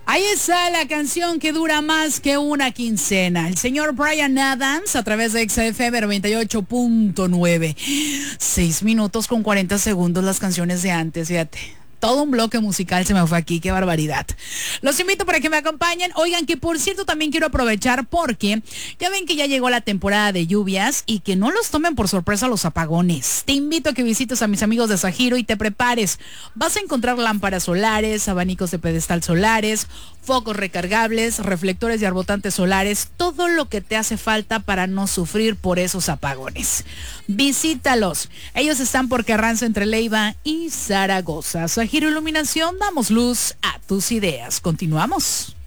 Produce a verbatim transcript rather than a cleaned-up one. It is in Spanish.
Ahí está la canción que dura más que una quincena. El señor Bryan Adams a través de X F M noventa y ocho punto nueve. Seis minutos con cuarenta segundos las canciones de antes, fíjate. Todo un bloque musical se me fue aquí, qué barbaridad. Los invito para que me acompañen. Oigan, que por cierto también quiero aprovechar porque ya ven que ya llegó la temporada de lluvias y que no los tomen por sorpresa los apagones. Te invito a que visites a mis amigos de Sajiro y te prepares. Vas a encontrar lámparas solares, abanicos de pedestal solares, focos recargables, reflectores y arbotantes solares, todo lo que te hace falta para no sufrir por esos apagones. Visítalos. Ellos están por Carranza entre Leiva y Zaragoza. Sajiro Iluminación, damos luz a tus ideas. Continuamos.